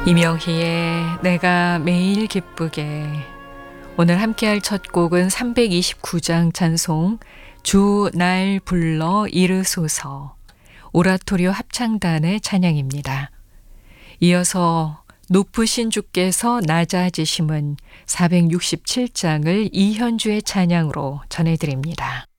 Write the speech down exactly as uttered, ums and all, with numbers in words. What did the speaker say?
이명희의 내가 매일 기쁘게. 오늘 함께할 첫 곡은 삼백이십구 장 찬송 주 날 불러 이르소서 오라토리오 합창단의 찬양입니다. 이어서 높으신 주께서 낮아지심은 사백육십칠 장을 이현주의 찬양으로 전해드립니다.